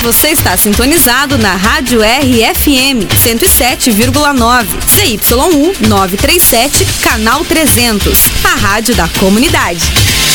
Você está sintonizado na Rádio RFM 107,9, CY1 937, canal 300, a rádio da comunidade.